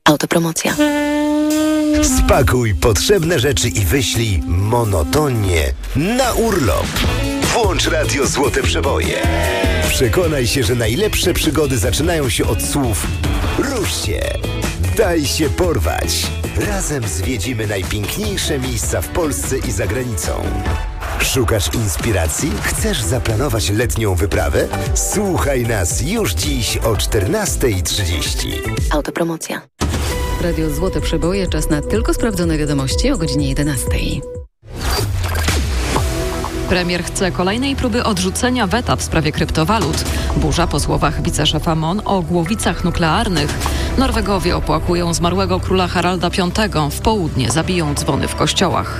Autopromocja. Spakuj potrzebne rzeczy i wyślij monotonnie na urlop. Włącz Radio Złote Przeboje. Przekonaj się, że najlepsze przygody zaczynają się od słów rusz się, daj się porwać. Razem zwiedzimy najpiękniejsze miejsca w Polsce i za granicą. Szukasz inspiracji? Chcesz zaplanować letnią wyprawę? Słuchaj nas już dziś o 14:30. Autopromocja. Radio Złote Przeboje, czas na tylko sprawdzone wiadomości o godzinie 11:00. Premier chce kolejnej próby odrzucenia weta w sprawie kryptowalut. Burza po słowach wiceszefa MON o głowicach nuklearnych. Norwegowie opłakują zmarłego króla Haralda V. W południe zabiją dzwony w kościołach.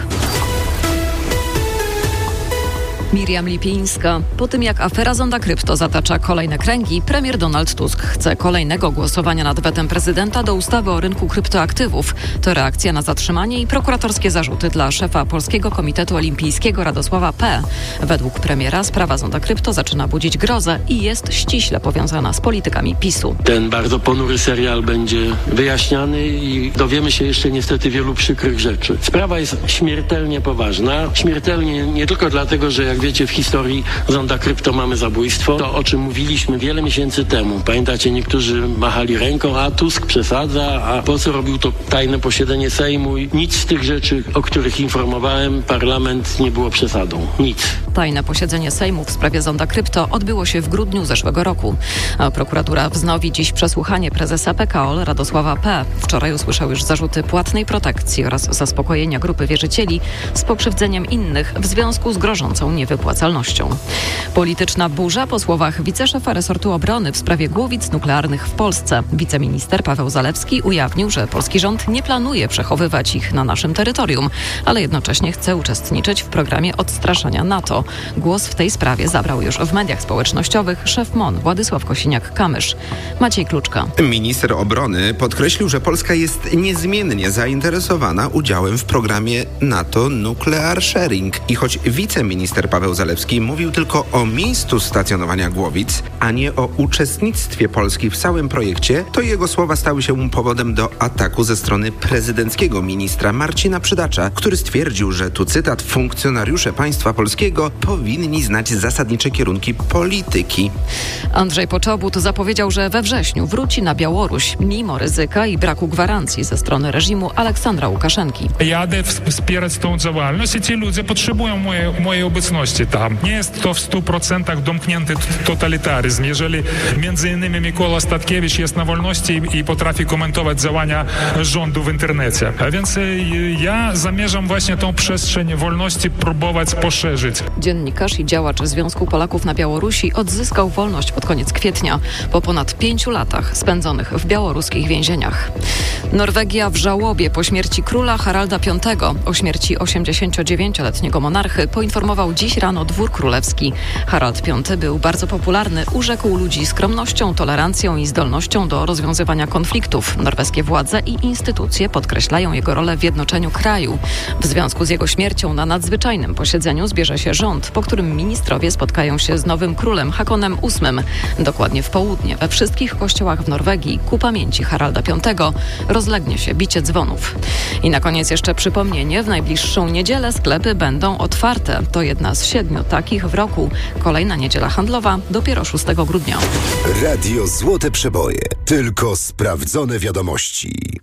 Miriam Lipińska. Po tym jak afera Zonda Krypto zatacza kolejne kręgi, premier Donald Tusk chce kolejnego głosowania nad wetem prezydenta do ustawy o rynku kryptoaktywów. To reakcja na zatrzymanie i prokuratorskie zarzuty dla szefa Polskiego Komitetu Olimpijskiego Radosława P. Według premiera sprawa Zonda Krypto zaczyna budzić grozę i jest ściśle powiązana z politykami PiS-u. Ten bardzo ponury serial będzie wyjaśniany i dowiemy się jeszcze niestety wielu przykrych rzeczy. Sprawa jest śmiertelnie poważna. Śmiertelnie nie tylko dlatego, że jak wiecie, w historii Zonda Krypto mamy zabójstwo. To, o czym mówiliśmy wiele miesięcy temu. Pamiętacie, niektórzy machali ręką, a Tusk przesadza, a po co robił to tajne posiedzenie Sejmu? I nic z tych rzeczy, o których informowałem, parlament nie było przesadą. Nic. Tajne posiedzenie Sejmu w sprawie Zonda Krypto odbyło się w grudniu zeszłego roku. A prokuratura wznowi dziś przesłuchanie prezesa PKOL Radosława P. Wczoraj usłyszał już zarzuty płatnej protekcji oraz zaspokojenia grupy wierzycieli z pokrzywdzeniem innych w związku z grożącą niewypłacalnością. Polityczna burza po słowach wiceszefa resortu obrony w sprawie głowic nuklearnych w Polsce. Wiceminister Paweł Zalewski ujawnił, że polski rząd nie planuje przechowywać ich na naszym terytorium, ale jednocześnie chce uczestniczyć w programie odstraszania NATO. Głos w tej sprawie zabrał już w mediach społecznościowych szef MON Władysław Kosiniak-Kamysz. Maciej Kluczka. Minister obrony podkreślił, że Polska jest niezmiennie zainteresowana udziałem w programie NATO Nuclear Sharing. I choć wiceminister Paweł Zalewski mówił tylko o miejscu stacjonowania głowic, a nie o uczestnictwie Polski w całym projekcie, to jego słowa stały się powodem do ataku ze strony prezydenckiego ministra Marcina Przydacza, który stwierdził, że tu cytat, funkcjonariusze państwa polskiego powinni znać zasadnicze kierunki polityki. Andrzej Poczobut zapowiedział, że we wrześniu wróci na Białoruś, mimo ryzyka i braku gwarancji ze strony reżimu Aleksandra Łukaszenki. Jadę wspierać tą działalność i ci ludzie potrzebują mojej obecności tam. Nie jest to w 100% domknięty totalitaryzm. Jeżeli między innymi Mikola Statkiewicz jest na wolności i potrafi komentować działania rządu w internecie. A więc ja zamierzam właśnie tą przestrzeń wolności próbować poszerzyć. Dziennikarz i działacz Związku Polaków na Białorusi odzyskał wolność pod koniec kwietnia, po ponad 5 latach spędzonych w białoruskich więzieniach. Norwegia w żałobie po śmierci króla Haralda V. O śmierci 89-letniego monarchy poinformował dziś rano dwór królewski. Harald V był bardzo popularny, urzekł ludzi skromnością, tolerancją i zdolnością do rozwiązywania konfliktów. Norweskie władze i instytucje podkreślają jego rolę w jednoczeniu kraju. W związku z jego śmiercią na nadzwyczajnym posiedzeniu zbierze się rząd, po którym ministrowie spotkają się z nowym królem Hakonem VIII. Dokładnie w południe we wszystkich kościołach w Norwegii ku pamięci Haralda V rozlegnie się bicie dzwonów. I na koniec jeszcze przypomnienie, w najbliższą niedzielę sklepy będą otwarte. To jedna z 7 takich w roku. Kolejna niedziela handlowa dopiero 6 grudnia. Radio Złote Przeboje. Tylko sprawdzone wiadomości.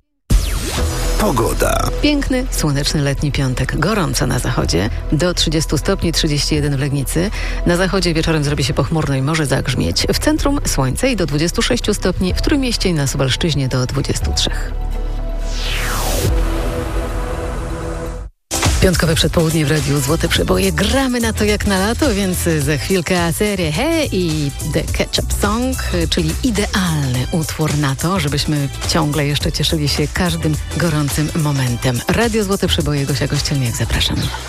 Pogoda. Piękny, słoneczny letni piątek. Gorąco na zachodzie. Do 30 stopni, 31 w Legnicy. Na zachodzie wieczorem zrobi się pochmurno i może zagrzmieć. W centrum słońce i do 26 stopni. W Trójmieście i na Suwalszczyźnie do 23. Piątkowe przedpołudnie w Radiu Złote Przeboje. Gramy na to jak na lato, więc za chwilkę serię Hey i The Ketchup Song, czyli idealny utwór na to, żebyśmy ciągle jeszcze cieszyli się każdym gorącym momentem. Radio Złote Przeboje, Gosia Kościelniak, zapraszam.